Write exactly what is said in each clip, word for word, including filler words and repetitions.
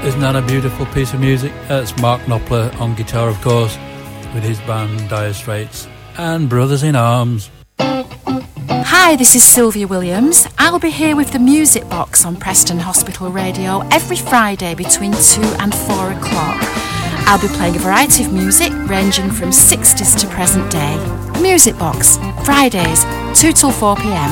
Isn't that a beautiful piece of music? That's Mark Knopfler on guitar, of course, with his band Dire Straits and Brothers in Arms. Hi, this is Sylvia Williams. I'll be here with the Music Box on Preston Hospital Radio every Friday between two and four o'clock. I'll be playing a variety of music ranging from sixties to present day. Music Box, Fridays, two till four p.m.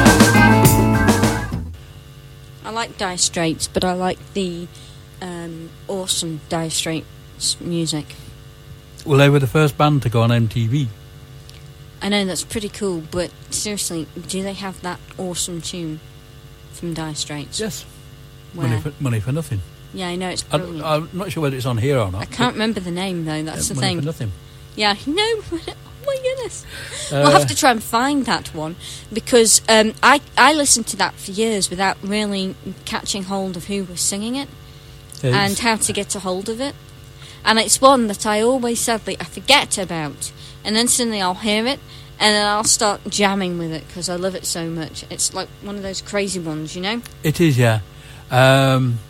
I like Dire Straits, but I like the um, awesome Dire Straits music. Well, they were the first band to go on M T V. I know, that's pretty cool, but seriously, do they have that awesome tune from Dire Straits? Yes. Where? Money for, money for nothing. Yeah, I know, it's I, brilliant. I'm not sure whether it's on here or not. I can't remember the name, though, that's uh, the money thing. For nothing. Yeah, no, oh my goodness. Uh, we'll have to try and find that one, because um, I, I listened to that for years without really catching hold of who was singing it and how to get a hold of it. And it's one that I always, sadly, I forget about, and then suddenly I'll hear it, and then I'll start jamming with it, because I love it so much. It's like one of those crazy ones, you know? It is, yeah. Um,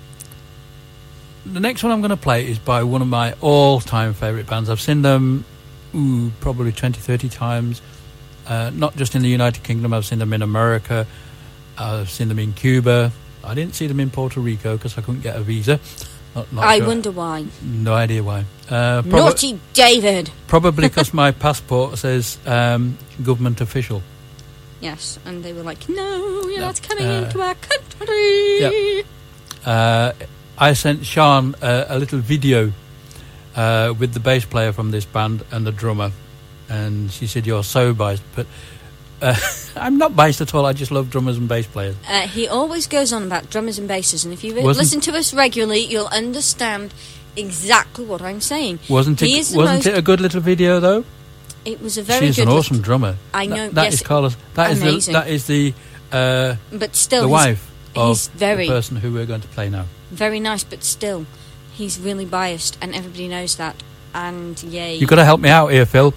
the next one I'm going to play is by one of my all-time favourite bands. I've seen them ooh, probably twenty, thirty times, uh, not just in the United Kingdom. I've seen them in America. I've seen them in Cuba. I didn't see them in Puerto Rico because I couldn't get a visa. Not, not I sure. wonder why. No idea why. Uh, prob- Naughty David! Probably because my passport says um, government official. Yes, and they were like, no, you're No, not coming uh, into our country! Yep. Uh, I sent Sean uh, a little video uh, with the bass player from this band and the drummer, and she said, you're so biased, but uh, I'm not biased at all. I just love drummers and bass players. Uh, he always goes on about drummers and basses, and if you re- Wasn't- listen to us regularly, you'll understand exactly what I'm saying. Wasn't He it? is the Wasn't most- it a good little video though? It was a very She's good... an lit- awesome drummer. I know, That, that yes, is Carlos. That is the amazing. that is the uh, But still, the he's, wife of he's very, the person who we're going to play now. very nice, but still, he's really biased, and everybody knows that. And yay. You've got to help me out here, Phil.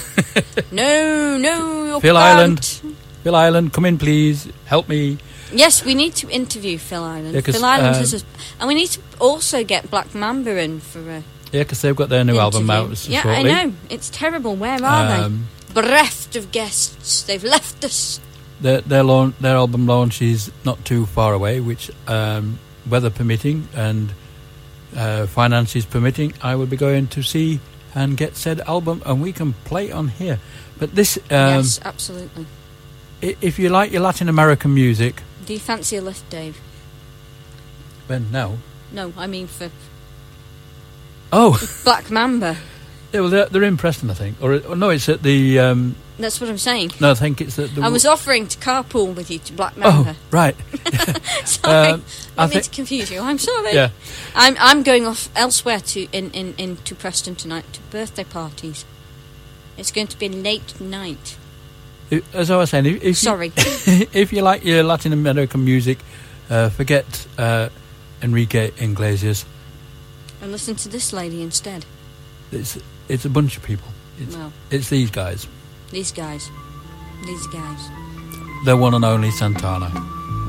No, no, you Phil can't. Island. Phil Island, come in, please. Help me. Yes, we need to interview Phil Island. Yeah, 'cause, Phil Island um, has a... And we need to also get Black Mamba in for a... Yeah, because they've got their new album interview. out Yeah, shortly. I know. It's terrible. Where are Um, they? Bereft of guests. They've left us. Their their, launch, their album launch is not too far away, which um, weather permitting and uh, finances permitting, I will be going to see and get said album, and we can play on here. But this, um, Yes, absolutely. i- if you like your Latin American music, Do you fancy a lift, Dave? then no. No, I mean for Oh, Black Mamba. yeah, well, they're, they're in Preston, I think. Or, or no, it's at the. Um, That's what I'm saying. no, I think it's at the. I was offering to carpool with you to Black Oh, Mamba. right. Sorry, Um, I I mean thi- to confuse you. I'm sorry. Yeah. I'm I'm going off elsewhere to in, in, in to Preston tonight to birthday parties. It's going to be late night. As I was saying, if, if Sorry. you, if you like your Latin American music, uh, forget uh, Enrique Iglesias. And listen to this lady instead. It's it's a bunch of people. It's, Well, it's these guys. these guys. These guys. The one and only Santana.